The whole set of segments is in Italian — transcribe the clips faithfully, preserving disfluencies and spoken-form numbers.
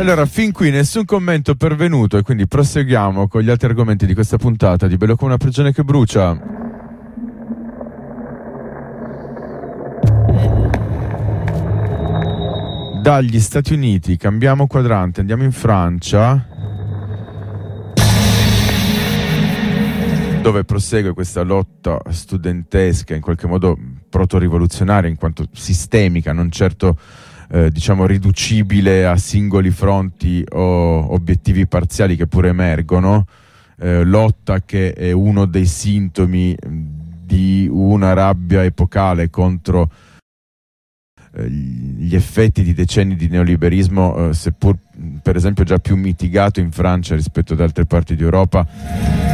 Allora, fin qui nessun commento pervenuto e quindi proseguiamo con gli altri argomenti di questa puntata di Bello come una prigione che brucia. Dagli Stati Uniti cambiamo quadrante, andiamo in Francia, dove prosegue questa lotta studentesca in qualche modo proto-rivoluzionaria in quanto sistemica, non certo Eh, diciamo riducibile a singoli fronti o obiettivi parziali che pure emergono, eh, lotta che è uno dei sintomi di una rabbia epocale contro eh, gli effetti di decenni di neoliberismo, eh, seppur per esempio già più mitigato in Francia rispetto ad altre parti d'Europa.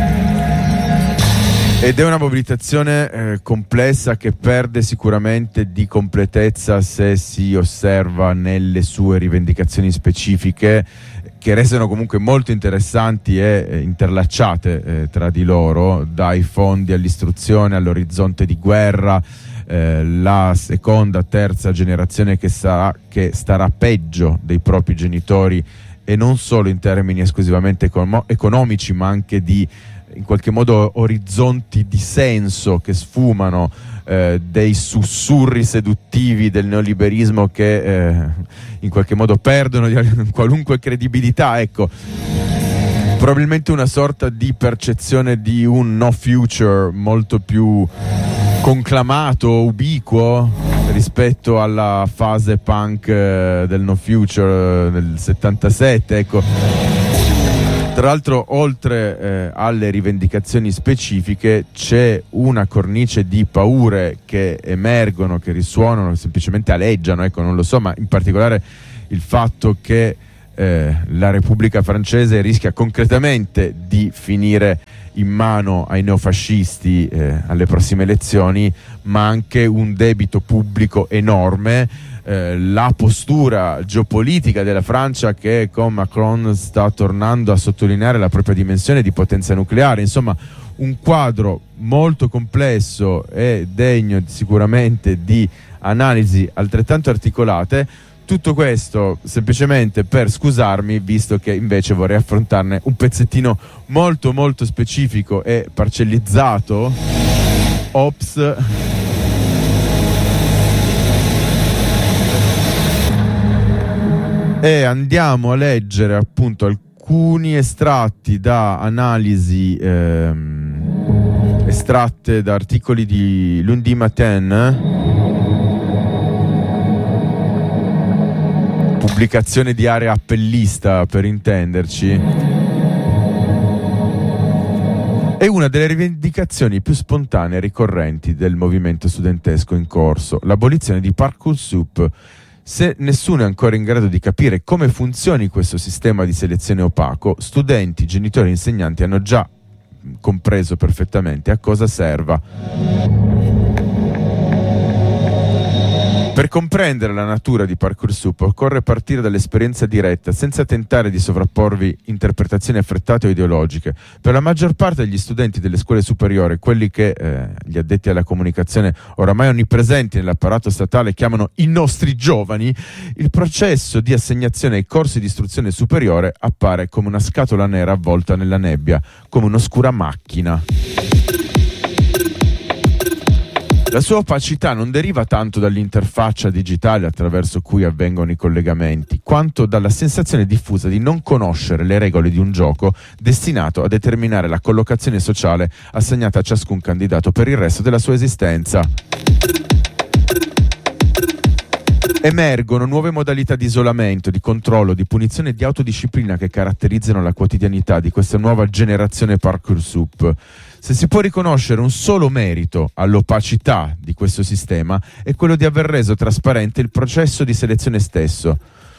Ed è una mobilitazione eh, complessa che perde sicuramente di completezza se si osserva nelle sue rivendicazioni specifiche, che restano comunque molto interessanti e eh, interlacciate eh, tra di loro, dai fondi all'istruzione, all'orizzonte di guerra, eh, la seconda, terza generazione che, sarà, che starà peggio dei propri genitori, e non solo in termini esclusivamente econ- economici, ma anche di in qualche modo orizzonti di senso che sfumano, eh, dei sussurri seduttivi del neoliberismo che eh, in qualche modo perdono di qualunque credibilità. Ecco, probabilmente una sorta di percezione di un no future molto più conclamato, ubiquo rispetto alla fase punk eh, del no future eh, del settantasette, ecco. Tra l'altro, oltre eh, alle rivendicazioni specifiche, c'è una cornice di paure che emergono, che risuonano, che semplicemente aleggiano, ecco, non lo so, ma in particolare il fatto che eh, la Repubblica francese rischia concretamente di finire in mano ai neofascisti eh, alle prossime elezioni, ma anche un debito pubblico enorme. Eh, la postura geopolitica della Francia, che con Macron sta tornando a sottolineare la propria dimensione di potenza nucleare, insomma un quadro molto complesso e degno sicuramente di analisi altrettanto articolate. Tutto questo semplicemente per scusarmi, visto che invece vorrei affrontarne un pezzettino molto molto specifico e parcellizzato. Ops. E andiamo a leggere appunto alcuni estratti da analisi ehm, estratte da articoli di Lundi Matin, pubblicazione di Area Appellista per intenderci. È una delle rivendicazioni più spontanee e ricorrenti del movimento studentesco in corso, l'abolizione di Parcoursup. Se nessuno è ancora in grado di capire come funzioni questo sistema di selezione opaco, studenti, genitori e insegnanti hanno già compreso perfettamente a cosa serva. Per comprendere la natura di Parcoursup occorre partire dall'esperienza diretta, senza tentare di sovrapporvi interpretazioni affrettate o ideologiche. Per la maggior parte degli studenti delle scuole superiori, quelli che eh, gli addetti alla comunicazione oramai onnipresenti nell'apparato statale chiamano i nostri giovani, il processo di assegnazione ai corsi di istruzione superiore appare come una scatola nera avvolta nella nebbia, come un'oscura macchina. La sua opacità non deriva tanto dall'interfaccia digitale attraverso cui avvengono i collegamenti, quanto dalla sensazione diffusa di non conoscere le regole di un gioco destinato a determinare la collocazione sociale assegnata a ciascun candidato per il resto della sua esistenza. Emergono nuove modalità di isolamento, di controllo, di punizione e di autodisciplina che caratterizzano la quotidianità di questa nuova generazione Parcoursup. Se si può riconoscere un solo merito all'opacità di questo sistema, è quello di aver reso trasparente il processo di selezione stesso.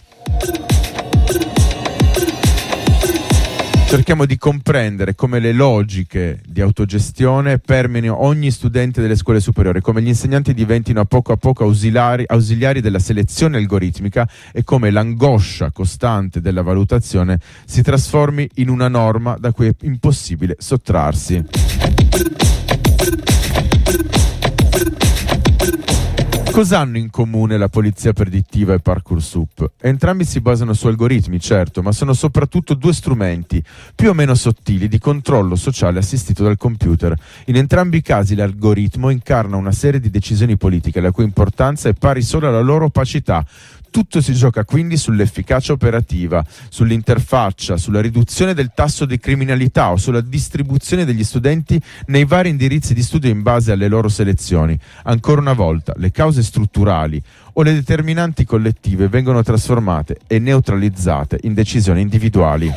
Cerchiamo di comprendere come le logiche di autogestione permeino ogni studente delle scuole superiori, come gli insegnanti diventino a poco a poco ausiliari, ausiliari della selezione algoritmica e come l'angoscia costante della valutazione si trasformi in una norma da cui è impossibile sottrarsi. Cosa hanno in comune la polizia predittiva e Parcoursup? Entrambi si basano su algoritmi, certo, ma sono soprattutto due strumenti, più o meno sottili, di controllo sociale assistito dal computer. In entrambi i casi l'algoritmo incarna una serie di decisioni politiche, la cui importanza è pari solo alla loro opacità. Tutto si gioca quindi sull'efficacia operativa, sull'interfaccia, sulla riduzione del tasso di criminalità o sulla distribuzione degli studenti nei vari indirizzi di studio in base alle loro selezioni. Ancora una volta, le cause strutturali o le determinanti collettive vengono trasformate e neutralizzate in decisioni individuali.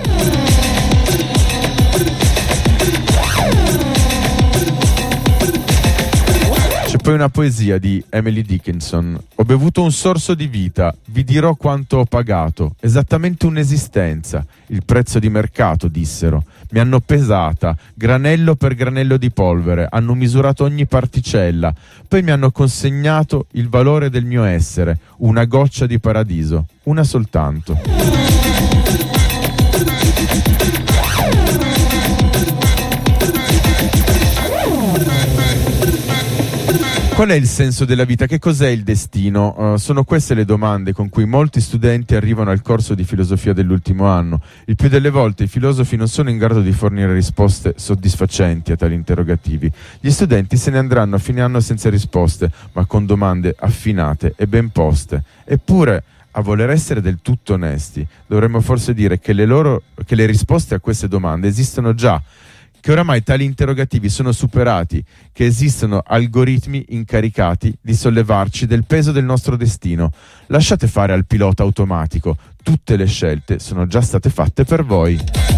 Poi una poesia di Emily Dickinson. Ho bevuto un sorso di vita, vi dirò quanto ho pagato, esattamente un'esistenza, il prezzo di mercato, dissero. Mi hanno pesata, granello per granello di polvere, hanno misurato ogni particella, poi mi hanno consegnato il valore del mio essere, una goccia di paradiso, una soltanto. Qual è il senso della vita? Che cos'è il destino? Uh, sono queste le domande con cui molti studenti arrivano al corso di filosofia dell'ultimo anno. Il più delle volte i filosofi non sono in grado di fornire risposte soddisfacenti a tali interrogativi. Gli studenti se ne andranno a fine anno senza risposte, ma con domande affinate e ben poste. Eppure, a voler essere del tutto onesti, dovremmo forse dire che le, loro, che le risposte a queste domande esistono già, che oramai tali interrogativi sono superati, che esistono algoritmi incaricati di sollevarci del peso del nostro destino. Lasciate fare al pilota automatico, tutte le scelte sono già state fatte per voi.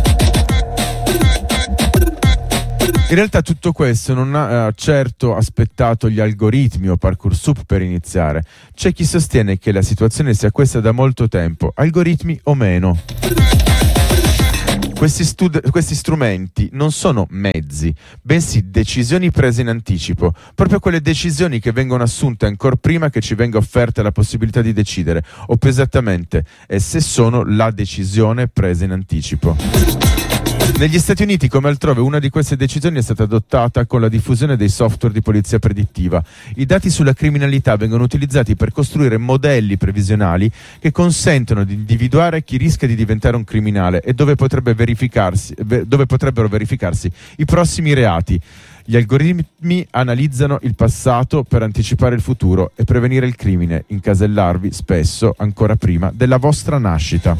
In realtà tutto questo non ha eh, certo aspettato gli algoritmi o Parcoursup per iniziare. C'è chi sostiene che la situazione sia questa da molto tempo, algoritmi o meno. Questi, stud- questi strumenti non sono mezzi, bensì decisioni prese in anticipo, proprio quelle decisioni che vengono assunte ancora prima che ci venga offerta la possibilità di decidere, o più esattamente, esse sono la decisione presa in anticipo. Negli Stati Uniti, come altrove, una di queste decisioni è stata adottata con la diffusione dei software di polizia predittiva. I dati sulla criminalità vengono utilizzati per costruire modelli previsionali che consentono di individuare chi rischia di diventare un criminale e dove, potrebbe verificarsi, dove potrebbero verificarsi i prossimi reati. Gli algoritmi analizzano il passato per anticipare il futuro e prevenire il crimine, incasellarvi spesso ancora prima della vostra nascita.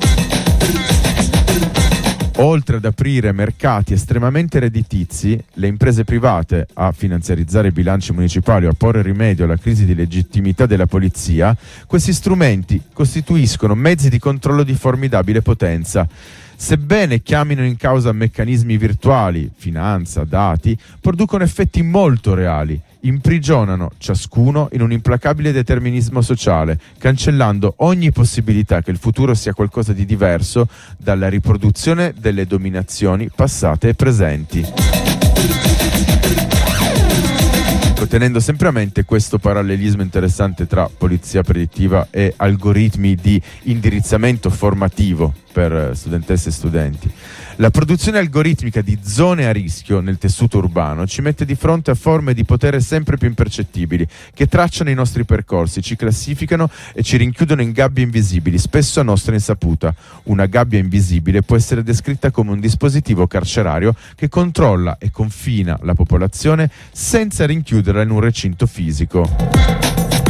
Oltre ad aprire mercati estremamente redditizi, le imprese private a finanziarizzare i bilanci municipali o a porre rimedio alla crisi di legittimità della polizia, questi strumenti costituiscono mezzi di controllo di formidabile potenza. Sebbene chiamino in causa meccanismi virtuali, finanza, dati, producono effetti molto reali. Imprigionano ciascuno in un implacabile determinismo sociale, cancellando ogni possibilità che il futuro sia qualcosa di diverso dalla riproduzione delle dominazioni passate e presenti. Tenendo sempre a mente questo parallelismo interessante tra polizia predittiva e algoritmi di indirizzamento formativo per studentesse e studenti. La produzione algoritmica di zone a rischio nel tessuto urbano ci mette di fronte a forme di potere sempre più impercettibili, che tracciano i nostri percorsi, ci classificano e ci rinchiudono in gabbie invisibili, spesso a nostra insaputa. Una gabbia invisibile può essere descritta come un dispositivo carcerario che controlla e confina la popolazione senza rinchiuderla in un recinto fisico.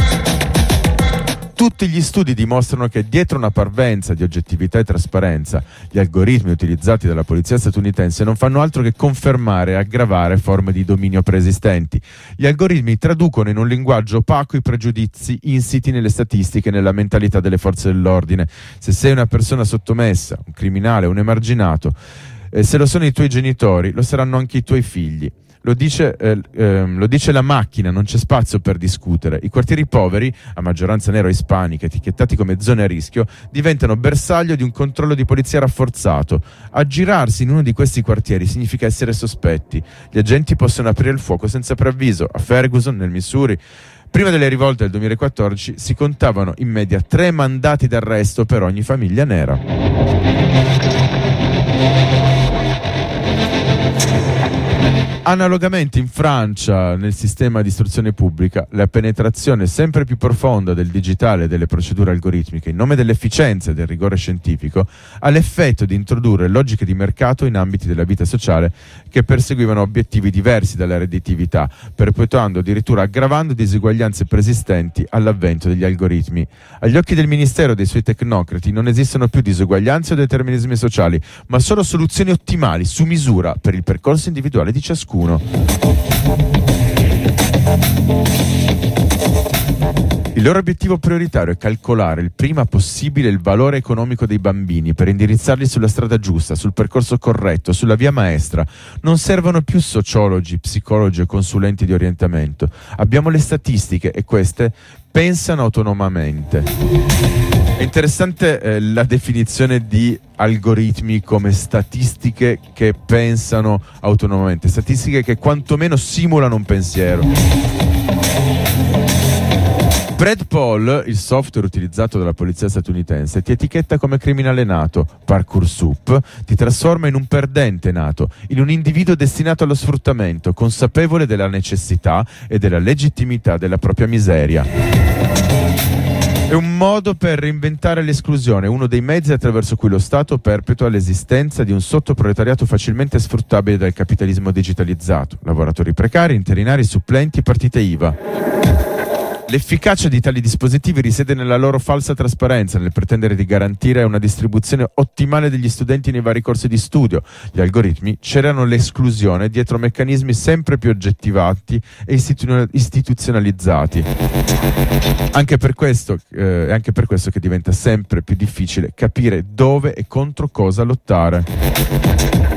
Tutti gli studi dimostrano che dietro una parvenza di oggettività e trasparenza, gli algoritmi utilizzati dalla polizia statunitense non fanno altro che confermare e aggravare forme di dominio preesistenti. Gli algoritmi traducono in un linguaggio opaco i pregiudizi insiti nelle statistiche e nella mentalità delle forze dell'ordine. Se sei una persona sottomessa, un criminale, un emarginato, eh, se lo sono i tuoi genitori, lo saranno anche i tuoi figli. Lo dice, eh, eh, lo dice la macchina, non c'è spazio per discutere. I quartieri poveri, a maggioranza nero-ispanica, etichettati come zone a rischio, diventano bersaglio di un controllo di polizia rafforzato. Aggirarsi in uno di questi quartieri significa essere sospetti. Gli agenti possono aprire il fuoco senza preavviso. A Ferguson, nel Missouri, prima delle rivolte del duemilaquattordici, si contavano in media tre mandati d'arresto per ogni famiglia nera. Analogamente in Francia, nel sistema di istruzione pubblica, la penetrazione sempre più profonda del digitale e delle procedure algoritmiche in nome dell'efficienza e del rigore scientifico ha l'effetto di introdurre logiche di mercato in ambiti della vita sociale che perseguivano obiettivi diversi dalla redditività, perpetuando addirittura aggravando diseguaglianze preesistenti all'avvento degli algoritmi. Agli occhi del Ministero e dei suoi tecnocrati non esistono più diseguaglianze o determinismi sociali, ma solo soluzioni ottimali su misura per il percorso individuale di ciascuno. Il loro obiettivo prioritario è calcolare il prima possibile il valore economico dei bambini per indirizzarli sulla strada giusta, sul percorso corretto, sulla via maestra. Non servono più sociologi, psicologi o consulenti di orientamento. Abbiamo le statistiche e queste pensano autonomamente. È interessante eh, la definizione di algoritmi come statistiche che pensano autonomamente, statistiche che quantomeno simulano un pensiero. Predpol, il software utilizzato dalla polizia statunitense, ti etichetta come criminale nato. Parcoursup ti trasforma in un perdente nato, in un individuo destinato allo sfruttamento, consapevole della necessità e della legittimità della propria miseria. È un modo per reinventare l'esclusione, uno dei mezzi attraverso cui lo Stato perpetua l'esistenza di un sottoproletariato facilmente sfruttabile dal capitalismo digitalizzato, lavoratori precari, interinari, supplenti e partite I V A. L'efficacia di tali dispositivi risiede nella loro falsa trasparenza, nel pretendere di garantire una distribuzione ottimale degli studenti nei vari corsi di studio. Gli algoritmi cercano l'esclusione dietro meccanismi sempre più oggettivati e istitu- istituzionalizzati. Anche per questo, eh, è anche per questo che diventa sempre più difficile capire dove e contro cosa lottare.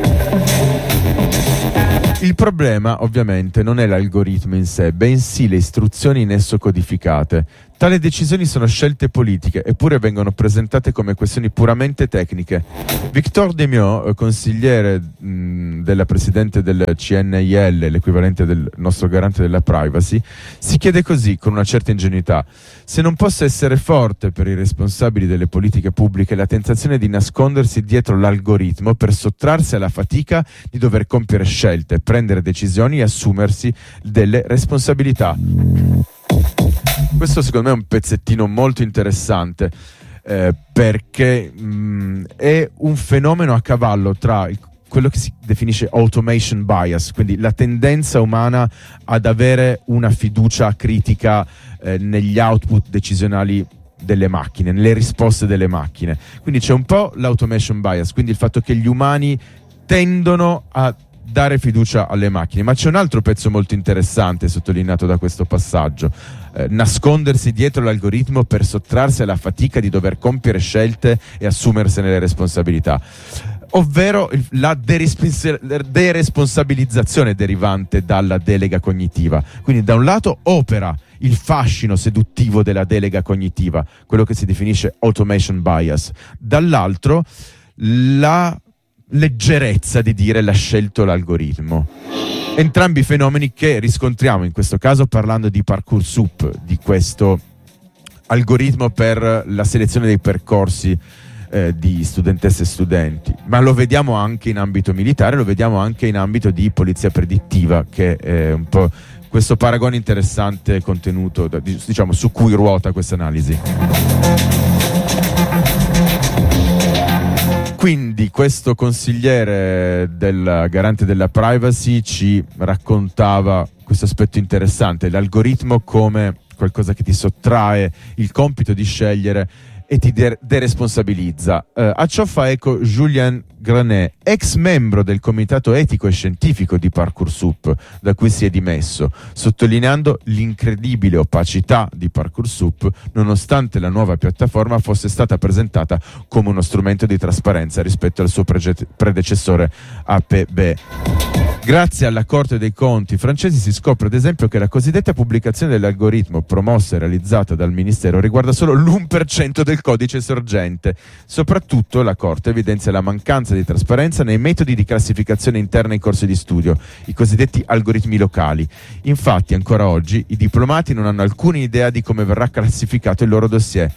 Il problema, ovviamente, non è l'algoritmo in sé, bensì le istruzioni in esso codificate. Tali decisioni sono scelte politiche, eppure vengono presentate come questioni puramente tecniche. Victor Demiot, consigliere mh, della presidente del C N I L, l'equivalente del nostro garante della privacy, si chiede così, con una certa ingenuità: se non possa essere forte per i responsabili delle politiche pubbliche la tentazione di nascondersi dietro l'algoritmo per sottrarsi alla fatica di dover compiere scelte, prendere decisioni e assumersi delle responsabilità. Questo secondo me è un pezzettino molto interessante, eh, perché mh, è un fenomeno a cavallo tra il, quello che si definisce automation bias, quindi la tendenza umana ad avere una fiducia critica eh, negli output decisionali delle macchine, nelle risposte delle macchine. Quindi c'è un po' l'automation bias, quindi il fatto che gli umani tendono a dare fiducia alle macchine, ma c'è un altro pezzo molto interessante sottolineato da questo passaggio: eh, nascondersi dietro l'algoritmo per sottrarsi alla fatica di dover compiere scelte e assumersene le responsabilità, ovvero il, la derespons- deresponsabilizzazione derivante dalla delega cognitiva. Quindi da un lato opera il fascino seduttivo della delega cognitiva, quello che si definisce automation bias, dall'altro la leggerezza di dire l'ha scelto l'algoritmo. Entrambi fenomeni che riscontriamo in questo caso parlando di Parcoursup, di questo algoritmo per la selezione dei percorsi eh, di studentesse e studenti, ma lo vediamo anche in ambito militare, lo vediamo anche in ambito di polizia predittiva, che è un po' questo paragone interessante contenuto, diciamo, su cui ruota questa analisi. Quindi questo consigliere del garante della privacy ci raccontava questo aspetto interessante, l'algoritmo come qualcosa che ti sottrae il compito di scegliere e ti de- deresponsabilizza. Eh, a ciò fa eco Julien Granet, ex membro del comitato etico e scientifico di Parcoursup, da cui si è dimesso, sottolineando l'incredibile opacità di Parcoursup, nonostante la nuova piattaforma fosse stata presentata come uno strumento di trasparenza rispetto al suo prege- predecessore A P B. Grazie alla Corte dei Conti francesi si scopre ad esempio che la cosiddetta pubblicazione dell'algoritmo promossa e realizzata dal Ministero riguarda solo l'uno per cento del codice sorgente. Soprattutto la Corte evidenzia la mancanza di trasparenza nei metodi di classificazione interna ai corsi di studio, i cosiddetti algoritmi locali. Infatti ancora oggi i diplomati non hanno alcuna idea di come verrà classificato il loro dossier.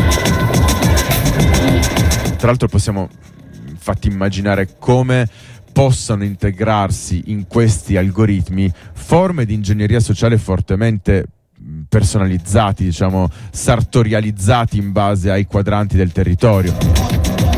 Tra l'altro possiamo infatti immaginare come possano integrarsi in questi algoritmi forme di ingegneria sociale fortemente personalizzati, diciamo sartorializzati in base ai quadranti del territorio.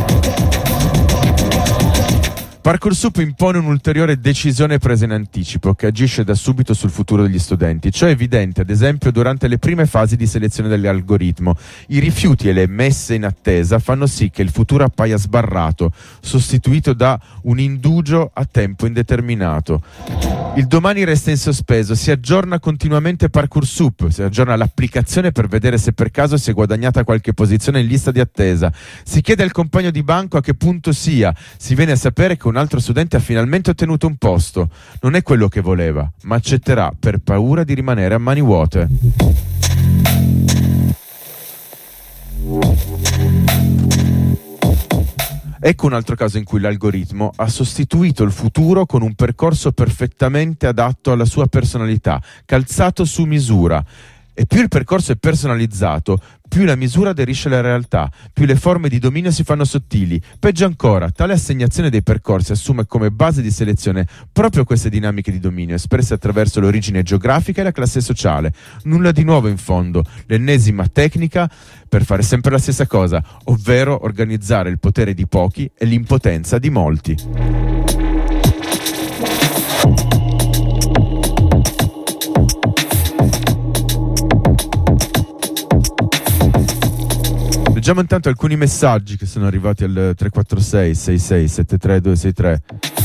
Parcoursup impone un'ulteriore decisione presa in anticipo che agisce da subito sul futuro degli studenti. Ciò è evidente, ad esempio, durante le prime fasi di selezione dell'algoritmo. I rifiuti e le messe in attesa fanno sì che il futuro appaia sbarrato, sostituito da un indugio a tempo indeterminato. Il domani resta in sospeso, si aggiorna continuamente Parcoursup, si aggiorna l'applicazione per vedere se per caso si è guadagnata qualche posizione in lista di attesa. Si chiede al compagno di banco a che punto sia, si viene a sapere che un altro studente ha finalmente ottenuto un posto. Non è quello che voleva, ma accetterà per paura di rimanere a mani vuote. Ecco un altro caso in cui l'algoritmo ha sostituito il futuro con un percorso perfettamente adatto alla sua personalità, calzato su misura. E più il percorso è personalizzato, più la misura aderisce alla realtà, più le forme di dominio si fanno sottili. Peggio ancora, tale assegnazione dei percorsi assume come base di selezione proprio queste dinamiche di dominio, espresse attraverso l'origine geografica e la classe sociale. Nulla di nuovo in fondo, l'ennesima tecnica per fare sempre la stessa cosa, ovvero organizzare il potere di pochi e l'impotenza di molti. Leggiamo intanto alcuni messaggi che sono arrivati al tre quattro sei sei sei sette tre due sei tre.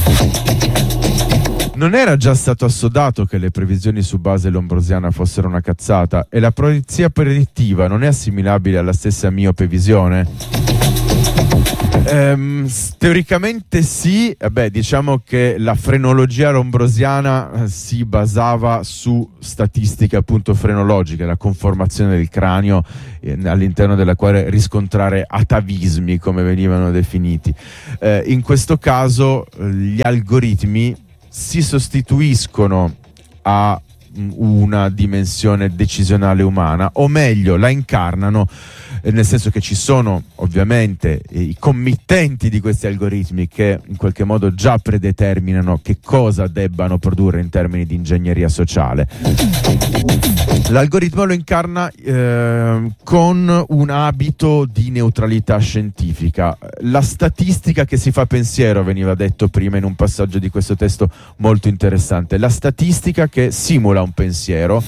Non era già stato assodato che le previsioni su base lombrosiana fossero una cazzata e la profezia predittiva non è assimilabile alla stessa miope visione? Ehm, teoricamente sì, eh beh, diciamo che la frenologia lombrosiana eh, si basava su statistiche appunto frenologiche, la conformazione del cranio eh, all'interno della quale riscontrare atavismi, come venivano definiti. Eh, in questo caso eh, gli algoritmi si sostituiscono a una dimensione decisionale umana, o meglio la incarnano, nel senso che ci sono ovviamente i committenti di questi algoritmi che in qualche modo già predeterminano che cosa debbano produrre in termini di ingegneria sociale. L'algoritmo lo incarna eh, con un abito di neutralità scientifica. La statistica che si fa pensiero, veniva detto prima in un passaggio di questo testo molto interessante, la statistica che simula un pensiero.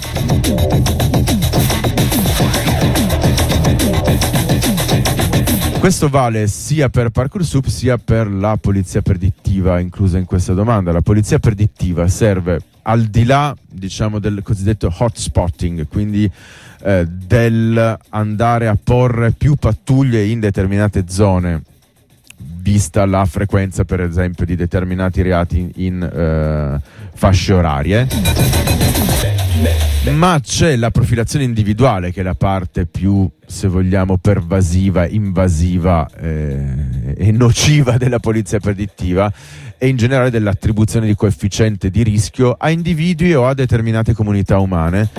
Questo vale sia per Parcoursup sia per la polizia predittiva inclusa in questa domanda. La polizia predittiva serve al di là, diciamo, del cosiddetto hotspotting, quindi eh, del andare a porre più pattuglie in determinate zone, vista la frequenza per esempio di determinati reati in, in eh, fasce orarie. Ma c'è la profilazione individuale, che è la parte più, se vogliamo, pervasiva, invasiva eh, e nociva della polizia predittiva, e in generale dell'attribuzione di coefficiente di rischio a individui o a determinate comunità umane.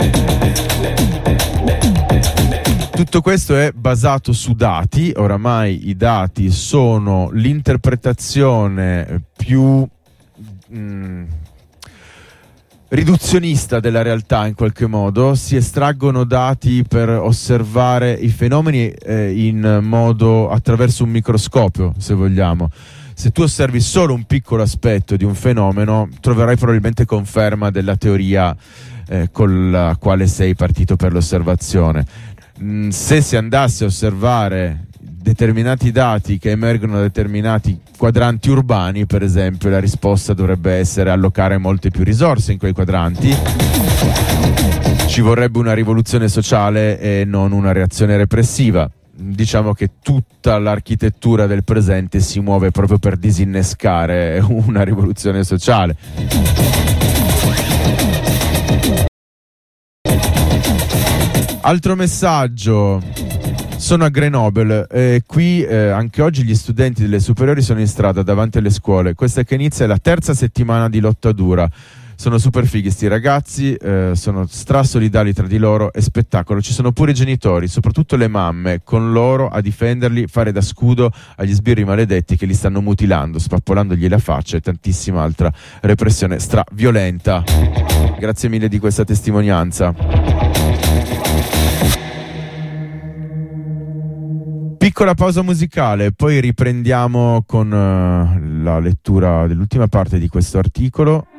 Tutto questo è basato su dati. Oramai i dati sono l'interpretazione più mh, riduzionista della realtà, in qualche modo. Si estraggono dati per osservare i fenomeni eh, in modo attraverso un microscopio, se vogliamo. Se tu osservi solo un piccolo aspetto di un fenomeno, troverai probabilmente conferma della teoria eh, con la quale sei partito per l'osservazione. Mm, se si andasse a osservare determinati dati che emergono da determinati quadranti urbani, per esempio, la risposta dovrebbe essere allocare molte più risorse in quei quadranti. Ci vorrebbe una rivoluzione sociale e non una reazione repressiva. Diciamo che tutta l'architettura del presente si muove proprio per disinnescare una rivoluzione sociale. Altro messaggio. Sono a Grenoble e qui eh, anche oggi gli studenti delle superiori sono in strada davanti alle scuole. Questa che inizia è la terza settimana di lotta dura. sono super fighi sti ragazzi, eh, sono strasolidali tra di loro, è spettacolo. Ci sono pure i genitori, soprattutto le mamme, con loro a difenderli, fare da scudo agli sbirri maledetti che li stanno mutilando, spappolandogli la faccia e tantissima altra repressione straviolenta. Grazie mille di questa testimonianza. Piccola pausa musicale, poi riprendiamo con uh, la lettura dell'ultima parte di questo articolo.